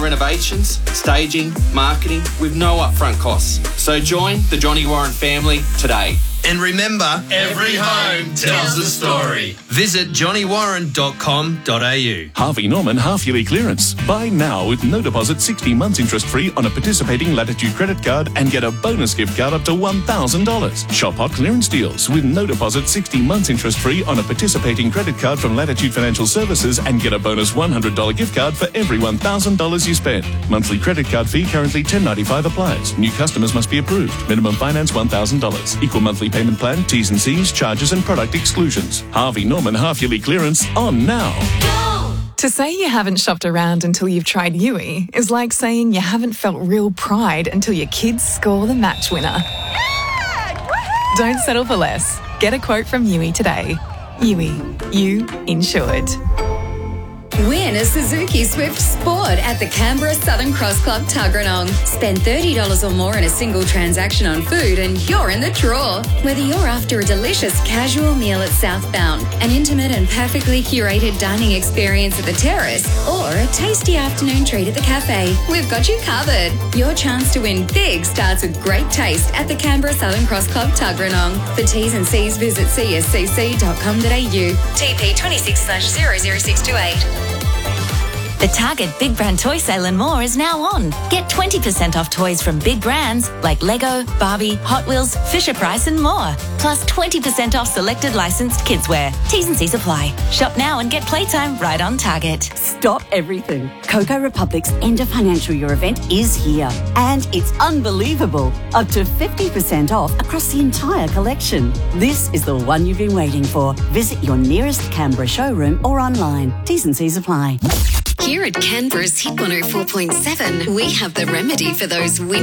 renovations, staging, marketing with no upfront costs. So join the Johnny Warren family today. And remember, every home tells a story. Visit johnnywarren.com.au. Harvey Norman half-yearly clearance. Buy now with no deposit, 60 months interest-free on a participating Latitude credit card and get a bonus gift card up to $1,000. Shop hot clearance deals with no deposit, 60 months interest-free on a participating credit card from Latitude Financial Services and get a bonus $100 gift card for every $1,000 you spend. Monthly credit card fee currently $10.95 applies. New customers must be approved. Minimum finance $1,000. Equal monthly payment plan, T's and C's, charges and product exclusions. Harvey Norman half-yearly clearance on now. Go! To say you haven't shopped around until you've tried Yui is like saying you haven't felt real pride until your kids score the match winner. Don't settle for less. Get a quote from Yui today. Yui, you insured. Win a Suzuki Swift Sport at the Canberra Southern Cross Club Tuggeranong. Spend $30 or more in a single transaction on food and you're in the draw. Whether you're after a delicious casual meal at Southbound, an intimate and perfectly curated dining experience at the Terrace, or a tasty afternoon treat at the cafe, we've got you covered. Your chance to win big starts with great taste at the Canberra Southern Cross Club Tuggeranong. For T's and C's, visit cscc.com.au. TP 26/00628. The Target Big Brand Toy Sale and more is now on. Get 20% off toys from big brands like Lego, Barbie, Hot Wheels, Fisher-Price and more. Plus 20% off selected licensed kidswear. T's and C's apply. Shop now and get playtime right on Target. Stop everything. Coco Republic's end of financial year event is here. And it's unbelievable. Up to 50% off across the entire collection. This is the one you've been waiting for. Visit your nearest Canberra showroom or online. T's and C's apply. Here at Canberra's Hit 104.7, we have the remedy for those winter